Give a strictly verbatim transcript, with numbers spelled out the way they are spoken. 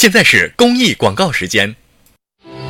现在是公益广告时间。